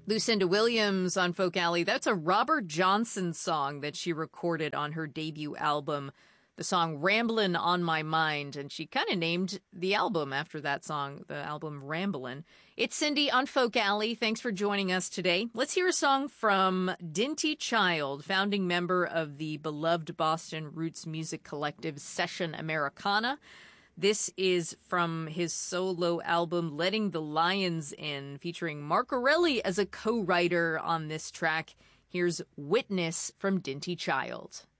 Lucinda Williams on Folk Alley. That's a Robert Johnson song that she recorded on her debut album, the song Ramblin' on My Mind. And she kind of named the album after that song, the album Ramblin'. It's Cindy on Folk Alley. Thanks for joining us today. Let's hear a song from Dinty Child, founding member of the beloved Boston roots music collective Session Americana. This is from his solo album, Letting the Lions In, featuring Mark Orelli as a co-writer on this track. Here's Witness from Dinty Child.